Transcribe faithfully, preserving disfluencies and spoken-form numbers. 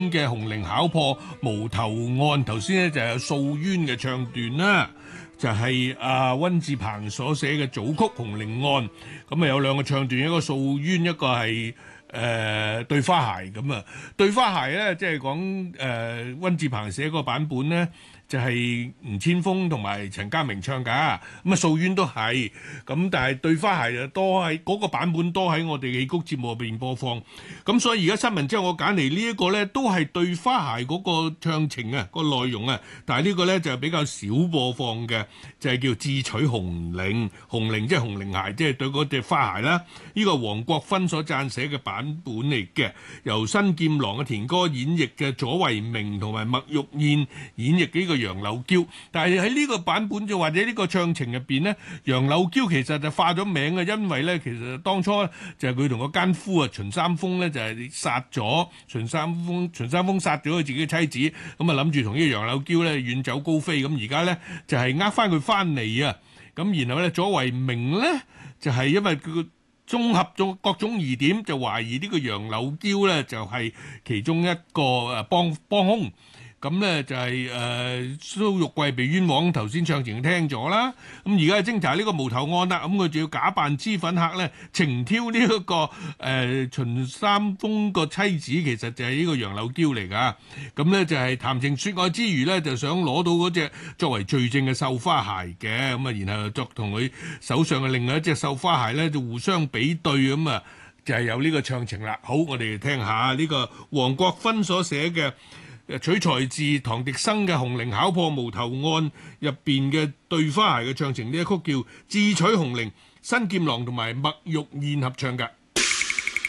嘅紅菱考破無頭案，頭先咧就有訴冤嘅唱段啦，就係阿溫志鵬所寫嘅組曲《紅菱案》，咁啊有兩個唱段，一個訴冤，一個係誒對花鞋咁啊。對花鞋咧，即係講誒溫志鵬寫嗰個版本咧，就係吳千鋒同埋陳家明唱㗎，咁啊訴冤都係，咁但係對花鞋就多喺嗰個版本多喺我哋戲曲節目入邊播放，咁所以而家新聞之後我揀嚟呢一個咧，都係對花鞋嗰個唱情啊，個內容啊，但係呢個咧就比較少播放嘅，就係叫智取紅菱，紅菱即係紅菱鞋，即係對嗰隻花鞋啦。呢個黃國芬所撰寫嘅版本嚟嘅，由新劍郎嘅田歌演繹嘅，左維明同埋麥玉燕演繹呢個楊柳嬌，但係喺呢個版本就或者呢個唱情入邊呢，楊柳嬌其實就化咗名嘅，因為咧其實當初就係佢同個奸夫啊秦三豐咧就係殺咗秦三豐，秦三豐殺咗佢自己嘅妻子，咁啊諗住同呢個楊柳嬌咧遠走高飛，咁而家咧就係呃翻佢翻嚟啊，咁然後咧左維明咧就係因為佢綜合咗各種疑點，就懷疑呢個楊柳嬌咧就係其中一個誒幫幫兇。咁咧就係、是、誒、呃、蘇玉桂被冤枉，頭先唱情聽咗啦。咁而家係偵查呢個無頭案啦，咁佢仲要假扮脂粉客咧，情挑呢、這、一個誒、呃、秦三豐個妻子，其實就係呢個楊柳嬌嚟㗎。咁咧就係談情説愛之餘咧，就想攞到嗰隻作為罪證嘅繡花鞋嘅。咁啊，然後作同佢手上嘅另外一隻繡花鞋咧，就互相比對咁啊，就係有呢個唱情啦。好，我哋聽下呢個黃國芬所寫嘅。取材自唐滌生嘅《紅菱考破無頭案》入邊嘅對花鞋嘅唱情，呢一曲叫《智取紅菱》，新劍郎同埋麥玉燕合唱嘅。